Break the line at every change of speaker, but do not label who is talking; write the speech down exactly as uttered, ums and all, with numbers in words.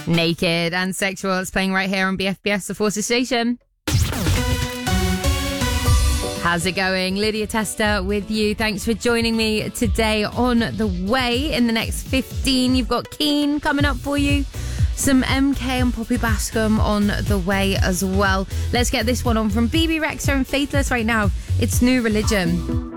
Naked and Sexual. It's playing right here on B F B S, the Forces Station. How's it going? Lydia Tester with you. Thanks for joining me today. On the way in the next fifteen, you've got Keen coming up for you. Some M K and Poppy Bascom on the way as well. Let's get this one on from B B Rexa and Faithless right now. It's New Religion.